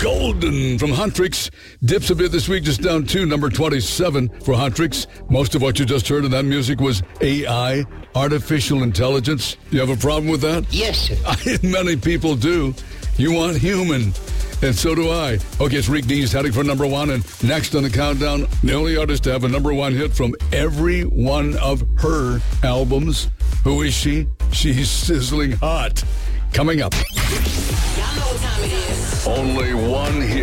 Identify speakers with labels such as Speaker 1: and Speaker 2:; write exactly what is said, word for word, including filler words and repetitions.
Speaker 1: Golden from Huntrix. Dips a bit this week, just down to number twenty-seven for Huntrix. Most of what you just heard in that music was A I, artificial intelligence. You have a problem with that?
Speaker 2: Yes, sir.
Speaker 1: Many people do. You want human. And so do I. Okay, it's Rick Dees heading for number one. And next on the countdown, the only artist to have a number one hit from every one of her albums. Who is she? She's sizzling hot. Coming up.
Speaker 3: Y'all know what time it is.
Speaker 1: Only one hit.